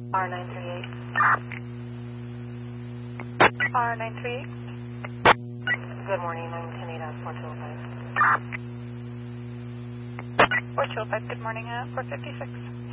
R938. R938. Good morning, 910 4205. 4205, good morning, 456.